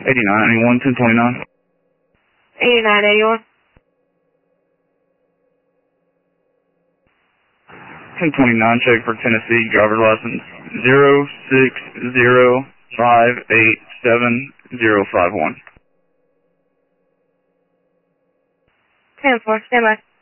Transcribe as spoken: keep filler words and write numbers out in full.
eighty-nine, eighty-one, ten twenty-nine. eighty-nine, eighty-one. ten twenty-nine, check for Tennessee, driver's license zero six zero five eight seven zero five one. ten four, stand by.